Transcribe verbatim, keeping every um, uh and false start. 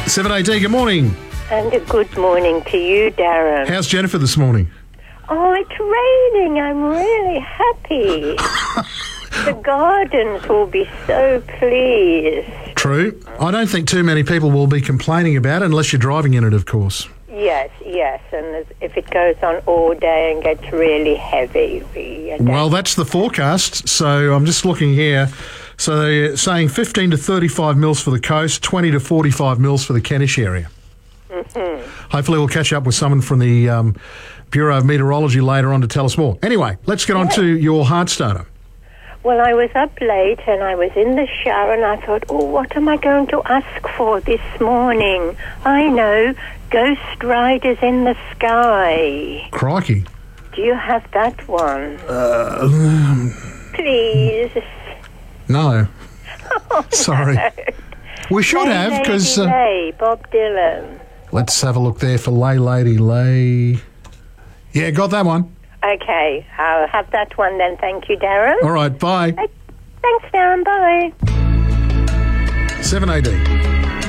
seven A D, good morning. And a good morning to you, Darren. How's Jennifer this morning? Oh, it's raining. I'm really happy. The gardens will be so pleased. True. I don't think too many people will be complaining about it unless you're driving in it, of course. Yes, yes. And if it goes on all day and gets really heavy, we... Well, that's the forecast. So I'm just looking here. So they're saying fifteen to thirty-five mils for the coast, twenty to forty-five mils for the Kentish area. Mm-hmm. Hopefully we'll catch up with someone from the um, Bureau of Meteorology later on to tell us more. Anyway, let's get on yes. to your heart starter. Well, I was up late and I was in the shower and I thought, oh, what am I going to ask for this morning? I know, Ghost Riders in the Sky. Crikey. Do you have that one? Uh, um, Please. No. Oh, Sorry. No. We should Lay have, because... Uh, Lay, Bob Dylan. let's have a look there for Lay Lady Lay. Yeah, got that one. Okay, I'll have that one then. Thank you, Darren. All right, bye. Thanks, Darren. Bye. seven A D.